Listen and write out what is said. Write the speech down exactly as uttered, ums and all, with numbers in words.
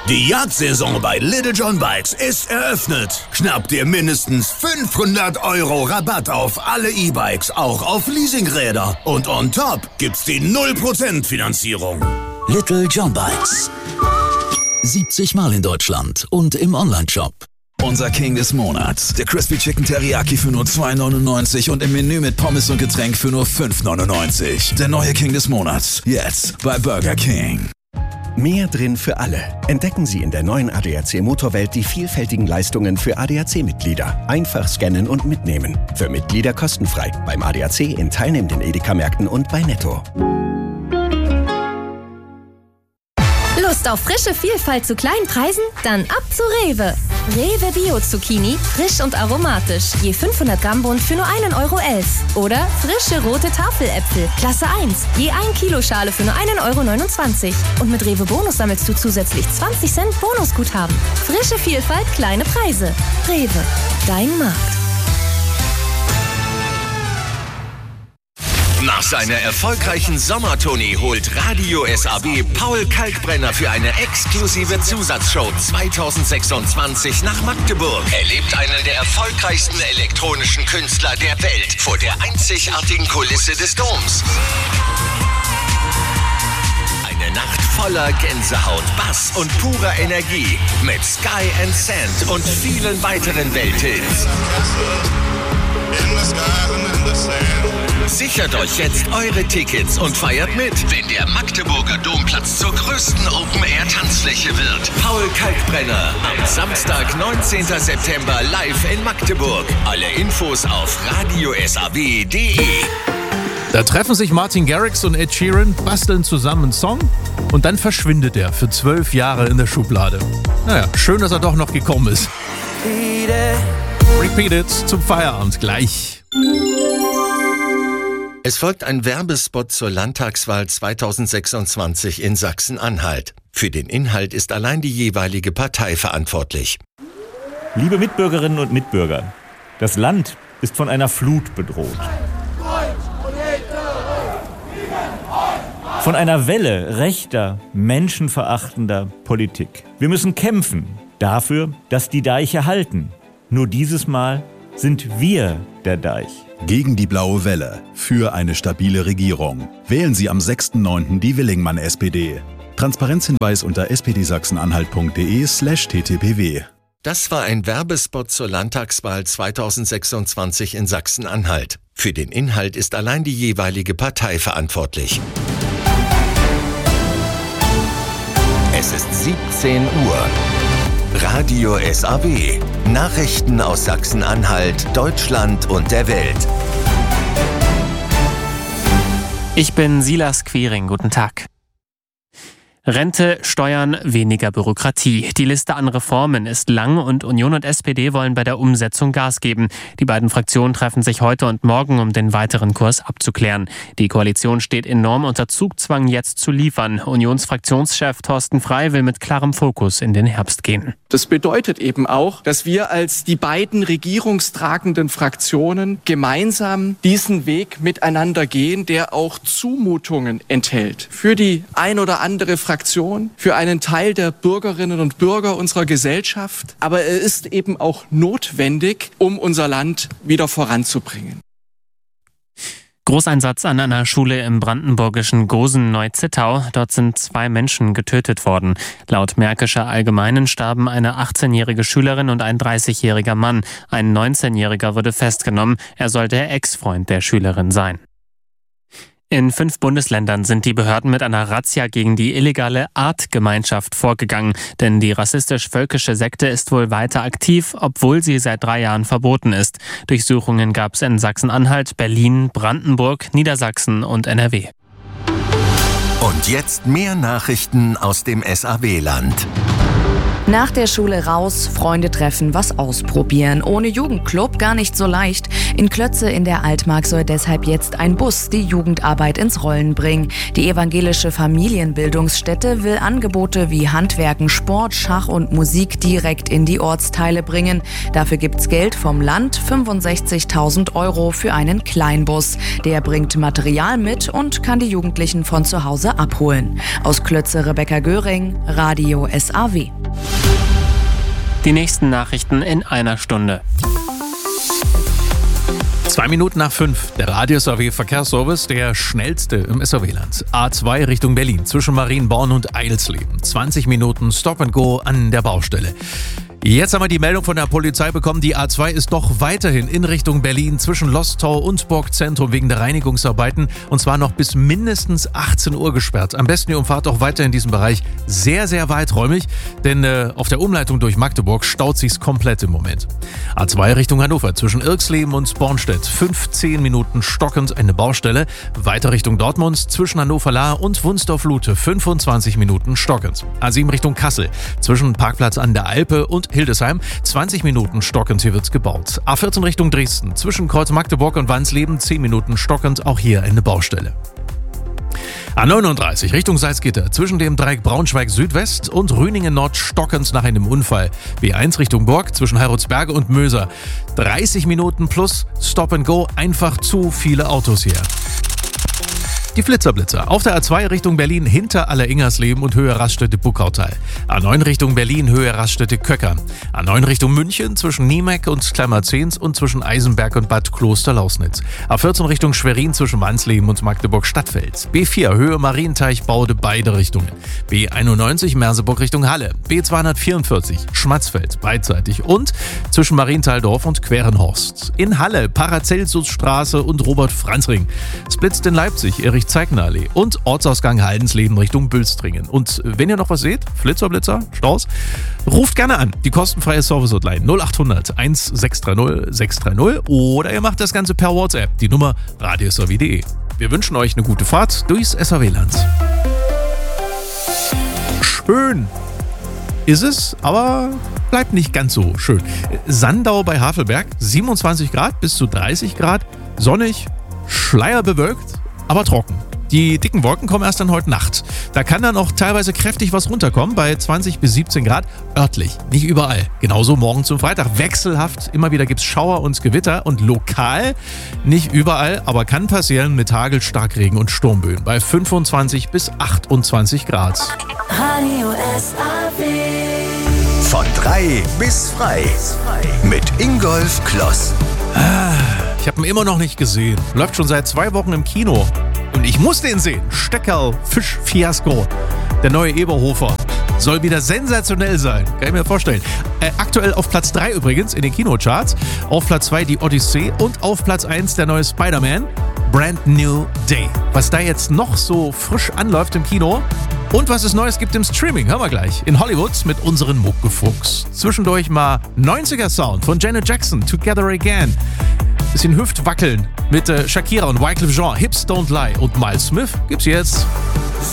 Die Jagdsaison bei Little John Bikes ist eröffnet. Schnapp dir mindestens fünfhundert Euro Rabatt auf alle E-Bikes, auch auf Leasingräder. Und on top gibt's die null Prozent Finanzierung. Little John Bikes. siebzig Mal in Deutschland und im Onlineshop. Unser King des Monats. Der Crispy Chicken Teriyaki für nur zwei neunundneunzig und im Menü mit Pommes und Getränk für nur fünf neunundneunzig. Der neue King des Monats. Jetzt bei Burger King. Mehr drin für alle. Entdecken Sie in der neuen A D A C Motorwelt die vielfältigen Leistungen für A D A C-Mitglieder. Einfach scannen und mitnehmen. Für Mitglieder kostenfrei. Beim A D A C in teilnehmenden Edeka-Märkten und bei Netto. Lust auf frische Vielfalt zu kleinen Preisen? Dann ab zu Rewe. Rewe Bio Zucchini, frisch und aromatisch. Je fünfhundert Gramm Bund für nur einen Euro elf. Oder frische rote Tafeläpfel, Klasse eins. Je ein Kilo Schale für nur einen Euro neunundzwanzig. Und mit Rewe Bonus sammelst du zusätzlich zwanzig Cent Bonusguthaben. Frische Vielfalt, kleine Preise. Rewe, dein Markt. Nach seiner erfolgreichen Sommertournee holt Radio S A B Paul Kalkbrenner für eine exklusive Zusatzshow zwanzig sechsundzwanzig nach Magdeburg. Erlebt einen der erfolgreichsten elektronischen Künstler der Welt vor der einzigartigen Kulisse des Doms. Eine Nacht voller Gänsehaut, Bass und purer Energie mit Sky and Sand und vielen weiteren Welthits. Sichert euch jetzt eure Tickets und feiert mit, wenn der Magdeburger Domplatz zur größten Open-Air-Tanzfläche wird. Paul Kalkbrenner am Samstag, neunzehnten September live in Magdeburg. Alle Infos auf radio s a b punkt d e. Da treffen sich Martin Garrix und Ed Sheeran, basteln zusammen einen Song und dann verschwindet er für zwölf Jahre in der Schublade. Naja, schön, dass er doch noch gekommen ist. Repeat it zum Feierabend gleich. Es folgt ein Werbespot zur Landtagswahl zwanzig sechsundzwanzig in Sachsen-Anhalt. Für den Inhalt ist allein die jeweilige Partei verantwortlich. Liebe Mitbürgerinnen und Mitbürger, das Land ist von einer Flut bedroht. Von einer Welle rechter, menschenverachtender Politik. Wir müssen kämpfen dafür, dass die Deiche halten. Nur dieses Mal sind wir der Deich. Gegen die blaue Welle. Für eine stabile Regierung. Wählen Sie am sechsten neunten die Willingmann S P D. Transparenzhinweis unter s p d sachsen-anhalt punkt d e slash t t p w. Das war ein Werbespot zur Landtagswahl zwanzig sechsundzwanzig in Sachsen-Anhalt. Für den Inhalt ist allein die jeweilige Partei verantwortlich. Es ist siebzehn Uhr. Radio S A B. Nachrichten aus Sachsen-Anhalt, Deutschland und der Welt. Ich bin Silas Quiring. Guten Tag. Rente, Steuern, weniger Bürokratie. Die Liste an Reformen ist lang und Union und S P D wollen bei der Umsetzung Gas geben. Die beiden Fraktionen treffen sich heute und morgen, um den weiteren Kurs abzuklären. Die Koalition steht enorm unter Zugzwang, jetzt zu liefern. Unionsfraktionschef Thorsten Frey will mit klarem Fokus in den Herbst gehen. Das bedeutet eben auch, dass wir als die beiden regierungstragenden Fraktionen gemeinsam diesen Weg miteinander gehen, der auch Zumutungen enthält. Für die ein oder andere Fraktion, für einen Teil der Bürgerinnen und Bürger unserer Gesellschaft. Aber er ist eben auch notwendig, um unser Land wieder voranzubringen. Großeinsatz an einer Schule im brandenburgischen Gosen-Neu-Zittau. Dort sind zwei Menschen getötet worden. Laut Märkischer Allgemeinen starben eine achtzehnjährige Schülerin und ein dreißigjähriger Mann. Ein neunzehnjähriger wurde festgenommen. Er soll der Ex-Freund der Schülerin sein. In fünf Bundesländern sind die Behörden mit einer Razzia gegen die illegale Artgemeinschaft vorgegangen. Denn die rassistisch-völkische Sekte ist wohl weiter aktiv, obwohl sie seit drei Jahren verboten ist. Durchsuchungen gab es in Sachsen-Anhalt, Berlin, Brandenburg, Niedersachsen und N R W. Und jetzt mehr Nachrichten aus dem S A B-Land. Nach der Schule raus, Freunde treffen, was ausprobieren. Ohne Jugendclub gar nicht so leicht. In Klötze in der Altmark soll deshalb jetzt ein Bus die Jugendarbeit ins Rollen bringen. Die evangelische Familienbildungsstätte will Angebote wie Handwerken, Sport, Schach und Musik direkt in die Ortsteile bringen. Dafür gibt's Geld vom Land, fünfundsechzigtausend Euro für einen Kleinbus. Der bringt Material mit und kann die Jugendlichen von zu Hause abholen. Aus Klötze Rebecca Göring, Radio S A W. Die nächsten Nachrichten in einer Stunde. Zwei Minuten nach fünf, der Radio S A W Verkehrsservice, der schnellste im S A W-Land. A zwei Richtung Berlin, zwischen Marienborn und Eidelsleben. zwanzig Minuten Stop and Go an der Baustelle. Jetzt haben wir die Meldung von der Polizei bekommen, die A zwei ist doch weiterhin in Richtung Berlin zwischen Lostorf und Burgzentrum wegen der Reinigungsarbeiten und zwar noch bis mindestens achtzehn Uhr gesperrt. Am besten die Umfahrt auch weiter in diesem Bereich sehr, sehr weiträumig, denn äh, auf der Umleitung durch Magdeburg staut sich's komplett im Moment. A zwei Richtung Hannover zwischen Irksleben und Bornstedt, fünfzehn Minuten stockend eine Baustelle. Weiter Richtung Dortmund zwischen Hannover-Lahr und Wunsdorf-Lute, fünfundzwanzig Minuten stockend. A sieben Richtung Kassel zwischen Parkplatz an der Alpe und Hildesheim, zwanzig Minuten stockend, hier wird's gebaut. A vierzehn Richtung Dresden, zwischen Kreuz Magdeburg und Wansleben, zehn Minuten stockend, auch hier eine Baustelle. A neununddreißig Richtung Salzgitter, zwischen dem Dreieck Braunschweig Südwest und Rüningen Nord stockend nach einem Unfall. B eins Richtung Burg, zwischen Heiratsberge und Möser. dreißig Minuten plus Stop and Go, einfach zu viele Autos hier. Die Flitzerblitzer. Auf der A zwei Richtung Berlin hinter Alleringersleben und Höhe Raststätte Buckautal. A neun Richtung Berlin, Höhe Raststätte Köckern. A neun Richtung München zwischen Niemeck und Klammerzehns und zwischen Eisenberg und Bad Kloster-Lausnitz. A vierzehn Richtung Schwerin zwischen Wansleben und Magdeburg-Stadtfeld. B vier Höhe Marienteich-Baude beide Richtungen. B einundneunzig Merseburg Richtung Halle. B zweihundertvierundvierzig Schmatzfeld beidseitig und zwischen Marienthaldorf und Querenhorst. In Halle Paracelsusstraße und Robert-Franz-Ring. Es blitzt in Leipzig Erich Zeigner-Allee und Ortsausgang Haldensleben Richtung Bülstringen. Und wenn ihr noch was seht, Flitzer, Blitzer, Staus, ruft gerne an. Die kostenfreie Service-Hotline null achthundert eintausendsechshundertzig sechshundertdreißig oder ihr macht das Ganze per WhatsApp. Die Nummer radio s a w punkt de. Wir wünschen euch eine gute Fahrt durchs S A W-Land. Schön ist es, aber bleibt nicht ganz so schön. Sandau bei Havelberg, siebenundzwanzig Grad bis zu dreißig Grad, sonnig, schleierbewölkt, aber trocken. Die dicken Wolken kommen erst dann heute Nacht. Da kann dann auch teilweise kräftig was runterkommen, bei zwanzig bis siebzehn Grad, örtlich, nicht überall. Genauso morgen zum Freitag, wechselhaft, immer wieder gibt es Schauer und Gewitter und lokal, nicht überall, aber kann passieren mit Hagel, Starkregen und Sturmböen bei fünfundzwanzig bis achtundzwanzig Grad. Radio S A W. Von drei bis frei mit Ingolf Kloss. Ich habe ihn immer noch nicht gesehen. Läuft schon seit zwei Wochen im Kino. Und ich muss den sehen. Steckerl Fisch-Fiasko. Der neue Eberhofer. Soll wieder sensationell sein. Kann ich mir vorstellen. Äh, aktuell auf Platz drei übrigens in den Kinocharts. Auf Platz zwei die Odyssee und auf Platz eins der neue Spider-Man. Brand New Day. Was da jetzt noch so frisch anläuft im Kino und was es Neues gibt im Streaming, hören wir gleich. In Hollywood mit unseren Muckefuchs. Zwischendurch mal neunziger Sound von Janet Jackson, Together Again. Bisschen Hüftwackeln mit äh, Shakira und Wyclef Jean, Hips Don't Lie und Miles Smith gibt's jetzt.